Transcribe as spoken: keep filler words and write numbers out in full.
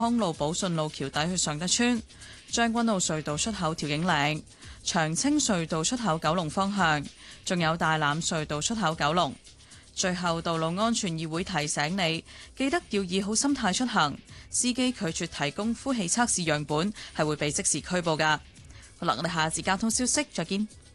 康路寶順路橋底去尚德村、將軍澳隧道出口調景嶺、長青隧道出口九龍方向，仲有大欖隧道出口九龍。最後，道路安全議會提醒你，記得要以好心態出行。司機拒絕提供呼氣測試樣本，係會被即時拘捕㗎。好啦，我哋下次交通消息再見。